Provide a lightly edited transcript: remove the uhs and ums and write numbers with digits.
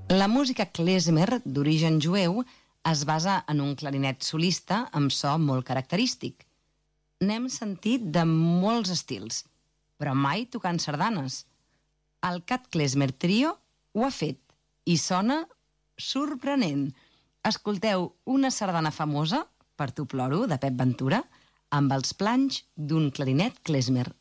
La música klezmer, d'origen jueu, es basa en un clarinet solista amb so molt característic. N'hem sentit de molts estils, però mai tocant sardanes. El Cat Klezmer Trio ho ha fet i sona sorprenent. Escolteu una sardana famosa, Per tu ploro, de Pep Ventura, amb els planys d'un clarinet klezmer.